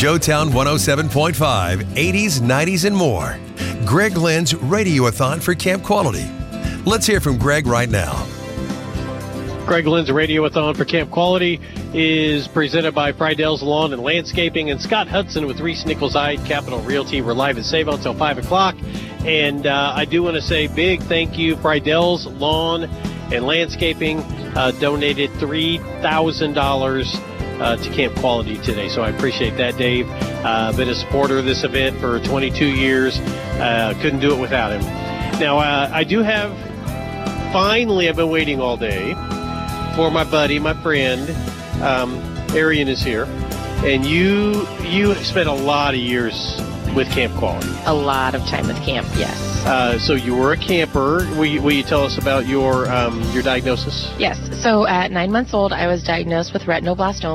Showtown 107.5, 80s, 90s, and more. Greg Lynn's Radiothon for Camp Quality. Let's hear from Greg right now. Greg Lynn's Radiothon for Camp Quality is presented by Friedell's Lawn and Landscaping and Scott Hudson with Reese Nichols-Hyde Capital Realty. We're live at Save until 5 o'clock. And I do want to say big thank you. Friedell's Lawn and Landscaping donated $3,000 to Camp Quality today. So I appreciate that, Dave. Been a supporter of this event for 22 years. Couldn't do it without him. Now, I do have, finally, I've been waiting all day for my buddy, my friend, Arian is here. And you spent a lot of years with Camp Quality. A lot of time with camp, yes. So you were a camper. Will you tell us about your diagnosis? Yes. So at 9 months old, I was diagnosed with retinoblastoma.